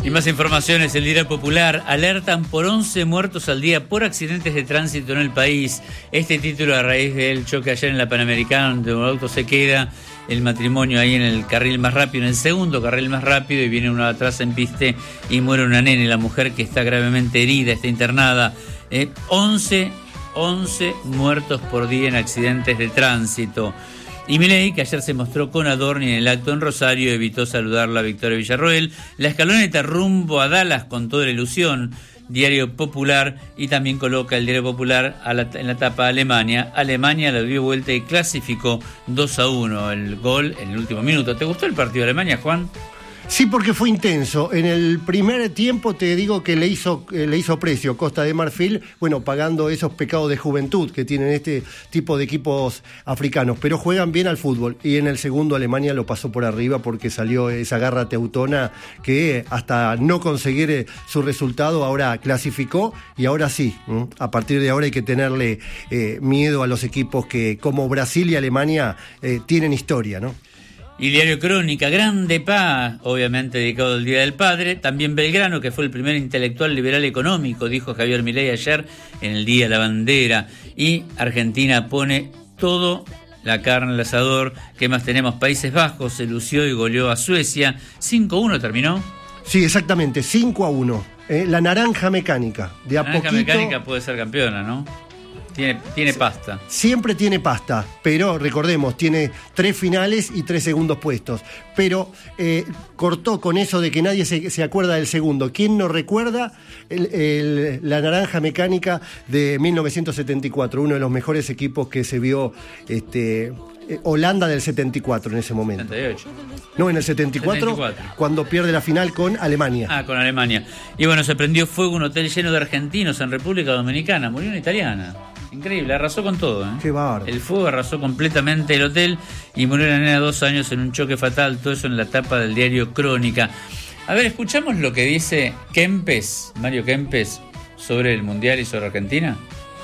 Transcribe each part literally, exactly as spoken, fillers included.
Y más informaciones, el Diario Popular: alertan por once muertos al día por accidentes de tránsito en el país. Este título a raíz del choque ayer en la Panamericana, donde un auto se queda, el matrimonio ahí en el carril más rápido, en el segundo carril más rápido, y viene uno atrás en piste y muere una nene, la mujer que está gravemente herida, está internada. Eh, once, once muertos por día en accidentes de tránsito. Y Milei, que ayer se mostró con Adorni en el acto en Rosario, evitó saludarla a Victoria Villarroel. La escaloneta rumbo a Dallas con toda la ilusión. Diario Popular, y también coloca el Diario Popular a la, en la tapa Alemania. Alemania la dio vuelta y clasificó dos a uno, el gol en el último minuto. ¿Te gustó el partido de Alemania, Juan? Sí, porque fue intenso. En el primer tiempo te digo que le hizo, eh, le hizo precio Costa de Marfil, bueno, pagando esos pecados de juventud que tienen este tipo de equipos africanos, pero juegan bien al fútbol. Y en el segundo Alemania lo pasó por arriba porque salió esa garra teutona que hasta no conseguir eh, su resultado ahora clasificó, y ahora sí, ¿eh? A partir de ahora hay que tenerle eh, miedo a los equipos que como Brasil y Alemania eh, tienen historia, ¿no? Y Diario Crónica, Grande Paz, obviamente dedicado al Día del Padre. También Belgrano, que fue el primer intelectual liberal económico, dijo Javier Milei ayer en el Día de la Bandera. Y Argentina pone todo la carne al asador. ¿Qué más tenemos? Países Bajos se lució y goleó a Suecia. cinco a uno terminó. Sí, exactamente, cinco a uno. Eh, la naranja mecánica. De a la naranja poquito, mecánica puede ser campeona, ¿no? Tiene, tiene pasta. Siempre tiene pasta, pero recordemos, tiene tres finales y tres segundos puestos. Pero eh, cortó con eso de que nadie se, se acuerda del segundo. ¿Quién no recuerda el, el, la naranja mecánica de mil novecientos setenta y cuatro? Uno de los mejores equipos que se vio, este, eh, Holanda del setenta y cuatro en ese momento. setenta y ocho. No, en el setenta y cuatro, setenta y cuatro, cuando pierde la final con Alemania. Ah, con Alemania. Y bueno, se prendió fuego un hotel lleno de argentinos en República Dominicana. Murió una italiana. Increíble, arrasó con todo, ¿eh? Qué bárbaro. El fuego arrasó completamente el hotel y murió la nena de dos años en un choque fatal. Todo eso en la tapa del Diario Crónica. A ver, escuchamos lo que dice Kempes, Mario Kempes, sobre el Mundial y sobre Argentina.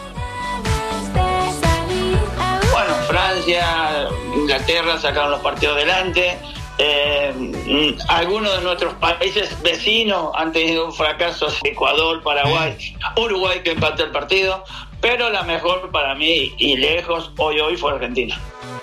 Bueno, Francia, Inglaterra sacaron los partidos adelante. Eh, algunos de nuestros países vecinos han tenido un fracaso: Ecuador, Paraguay, Uruguay, que empató el partido. Pero la mejor para mí y lejos hoy hoy fue Argentina.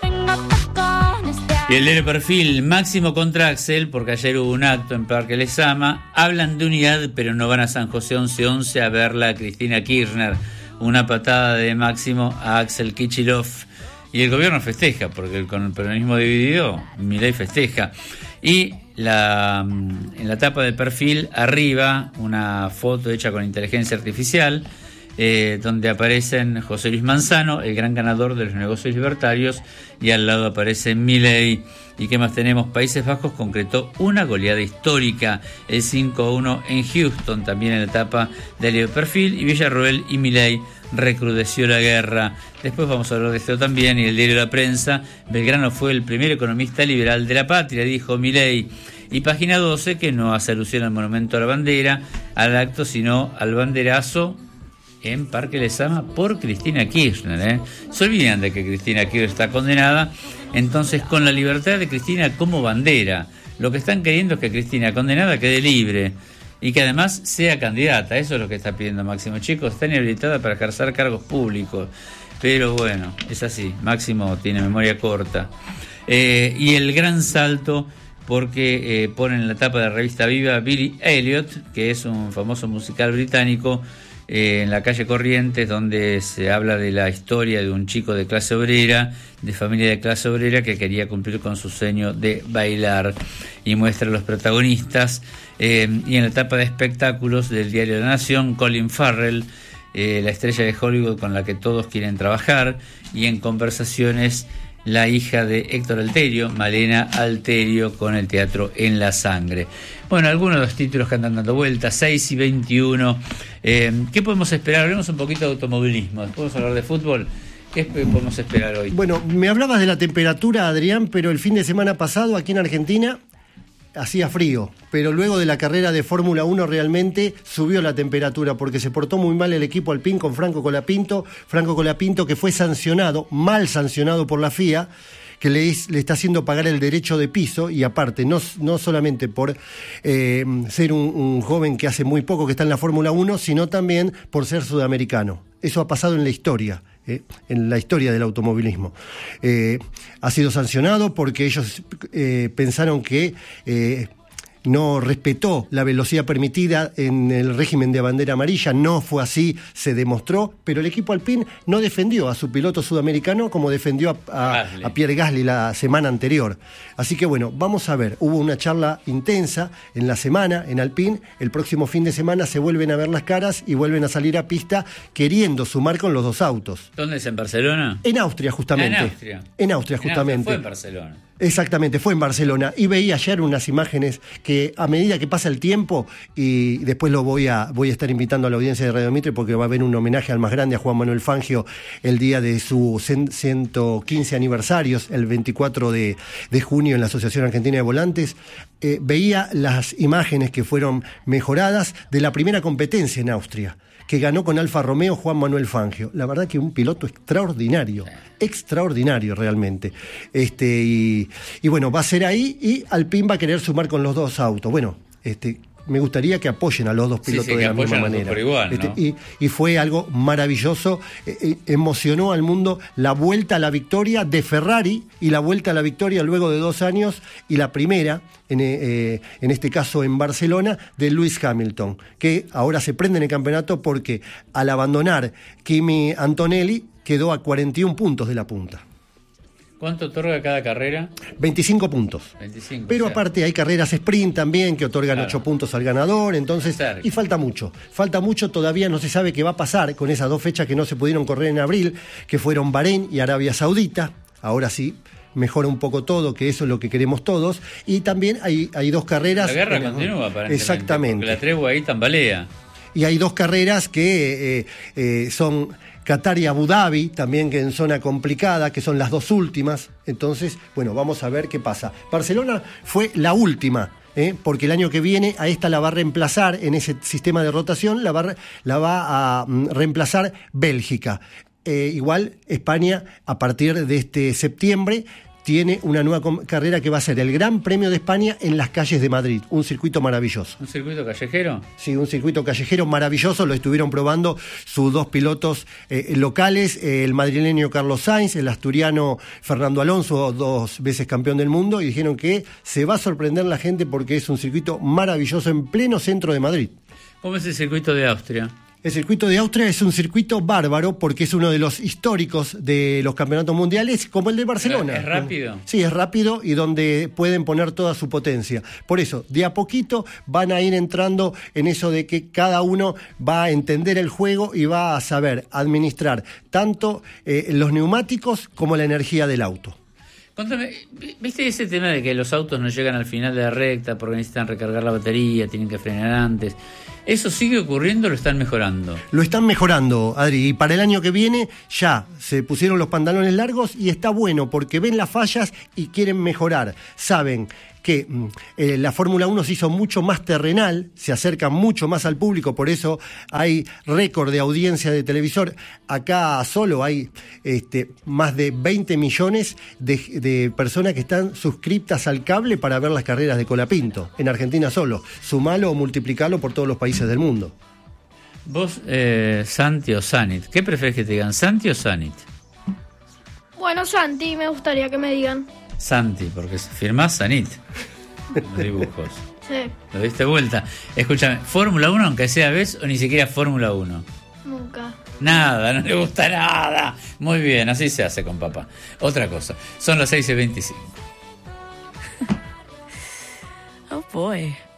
Y el del Perfil, Máximo contra Axel, porque ayer hubo un acto en Parque Lezama. Hablan de unidad, pero no van a San José once once a verla a Cristina Kirchner. Una patada de Máximo a Axel Kicillof. Y el gobierno festeja, porque con el peronismo dividido, Milei festeja. Y la, en la tapa del Perfil, arriba, una foto hecha con inteligencia artificial, Eh, donde aparecen José Luis Manzano, el gran ganador de los negocios libertarios, y al lado aparece Milei. ¿Y qué más tenemos? Países Bajos concretó una goleada histórica, el cinco a uno en Houston, también en la etapa del Perfil, y Villarroel y Milei recrudeció la guerra. Después vamos a hablar de esto también. Y el diario La Prensa, Belgrano fue el primer economista liberal de la patria, dijo Milei. Y página doce, que no hace alusión al monumento a la bandera, al acto, sino al banderazo en Parque Lezama por Cristina Kirchner, ¿eh? Se olvidan de que Cristina Kirchner está condenada. Entonces, con la libertad de Cristina como bandera, lo que están queriendo es que Cristina condenada quede libre y que además sea candidata. Eso es lo que está pidiendo Máximo. Chicos, está inhabilitada para ejercer cargos públicos, pero bueno, es así. Máximo tiene memoria corta. Eh, y el gran salto, porque eh, ponen en la tapa de la revista Viva Billy Elliot, que es un famoso musical británico, Eh, en la calle Corrientes, donde se habla de la historia de un chico de clase obrera, de familia de clase obrera, que quería cumplir con su sueño de bailar, y muestra a los protagonistas. Eh, y en la etapa de espectáculos del diario La Nación, Colin Farrell, eh, la estrella de Hollywood con la que todos quieren trabajar, y en conversaciones la hija de Héctor Alterio, Malena Alterio, con el teatro En la Sangre. Bueno, algunos de los títulos que andan dando vueltas, seis y veintiuno. Eh, ¿Qué podemos esperar? Hablemos un poquito de automovilismo, después vamos a hablar de fútbol. ¿Qué podemos esperar hoy? Bueno, me hablabas de la temperatura, Adrián, pero el fin de semana pasado aquí en Argentina hacía frío, pero luego de la carrera de Fórmula uno realmente subió la temperatura porque se portó muy mal el equipo Alpine con Franco Colapinto, Franco Colapinto que fue sancionado, mal sancionado por la F I A, que le, es, le está haciendo pagar el derecho de piso, y aparte, no, no solamente por eh, ser un, un joven que hace muy poco que está en la Fórmula uno, sino también por ser sudamericano. Eso ha pasado en la historia. Eh, en la historia del automovilismo. Eh, ha sido sancionado porque ellos eh, pensaron que eh, no respetó la velocidad permitida en el régimen de bandera amarilla. No fue así, se demostró, pero el equipo Alpine no defendió a su piloto sudamericano como defendió a, a, a Pierre Gasly la semana anterior. Así que bueno, vamos a ver, hubo una charla intensa en la semana en Alpine. El próximo fin de semana se vuelven a ver las caras y vuelven a salir a pista queriendo sumar con los dos autos. ¿Dónde es? ¿En Barcelona? En Austria, justamente. Ah, en Austria. En Austria, justamente. En Austria, fue en Barcelona. Exactamente, fue en Barcelona. Y veía ayer unas imágenes que a medida que pasa el tiempo, y después lo voy a voy a estar invitando a la audiencia de Radio Mitre porque va a haber un homenaje al más grande, a Juan Manuel Fangio, el día de su ciento quince aniversarios, el veinticuatro de junio en la Asociación Argentina de Volantes. Eh, veía las imágenes que fueron mejoradas de la primera competencia en Austria, que ganó con Alfa Romeo Juan Manuel Fangio. La verdad que un piloto extraordinario, extraordinario realmente. Este, y, y bueno, va a ser ahí, y Alpine va a querer sumar con los dos autos. Bueno, este, me gustaría que apoyen a los dos pilotos sí, sí, de la misma manera. Por igual, ¿no? este, y, y fue algo maravilloso, eh, eh, emocionó al mundo la vuelta a la victoria de Ferrari y la vuelta a la victoria luego de dos años, y la primera, en, eh, en este caso en Barcelona, de Lewis Hamilton, que ahora se prende en el campeonato porque al abandonar Kimi Antonelli quedó a cuarenta y un puntos de la punta. ¿Cuánto otorga cada carrera? veinticinco puntos. veinticinco, Pero o sea, aparte hay carreras sprint también que otorgan claro, ocho puntos al ganador, entonces, cerca. Y falta mucho. Falta mucho, todavía no se sabe qué va a pasar con esas dos fechas que no se pudieron correr en abril, que fueron Bahrein y Arabia Saudita. Ahora sí mejora un poco todo, que eso es lo que queremos todos. Y también hay, hay dos carreras... La guerra continúa, aparentemente. Exactamente. Porque la tregua ahí tambalea. Y hay dos carreras que eh, eh, son Qatar y Abu Dhabi, también que en zona complicada, que son las dos últimas. Entonces, bueno, vamos a ver qué pasa. Barcelona fue la última, ¿eh? porque el año que viene a esta la va a reemplazar, en ese sistema de rotación, la va, la va a mm, reemplazar Bélgica. Eh, igual, España, a partir de este septiembre, tiene una nueva com- carrera que va a ser el Gran Premio de España en las calles de Madrid, un circuito maravilloso. ¿Un circuito callejero? Sí, un circuito callejero maravilloso, lo estuvieron probando sus dos pilotos eh, locales, eh, el madrileño Carlos Sainz, el asturiano Fernando Alonso, dos veces campeón del mundo, y dijeron que se va a sorprender la gente porque es un circuito maravilloso en pleno centro de Madrid. ¿Cómo es el circuito de Austria? El circuito de Austria es un circuito bárbaro porque es uno de los históricos de los campeonatos mundiales, como el de Barcelona. ¿Es rápido? Sí, es rápido y donde pueden poner toda su potencia. Por eso, de a poquito van a ir entrando en eso de que cada uno va a entender el juego y va a saber administrar tanto eh, los neumáticos como la energía del auto. Contame, ¿viste ese tema de que los autos no llegan al final de la recta porque necesitan recargar la batería, tienen que frenar antes? ¿Eso sigue ocurriendo o lo están mejorando? Lo están mejorando, Adri, y para el año que viene ya se pusieron los pantalones largos y está bueno porque ven las fallas y quieren mejorar. Saben que eh, la Fórmula uno se hizo mucho más terrenal, se acerca mucho más al público, por eso hay récord de audiencia de televisor. Acá solo hay este, más de veinte millones de, de personas que están suscriptas al cable para ver las carreras de Colapinto, en Argentina solo. Sumalo o multiplicalo por todos los países del mundo. Vos, eh, Santi o Sanit, ¿qué preferís que te digan, Santi o Sanit? Bueno, Santi, me gustaría que me digan. Santi, porque firmás Sanit. Los dibujos. Sí. Lo diste vuelta. Escúchame, ¿Fórmula uno aunque sea vez o ni siquiera Fórmula uno? Nunca. Nada, no le gusta nada. Muy bien, así se hace con papá. Otra cosa, son las seis y veinticinco. Oh boy.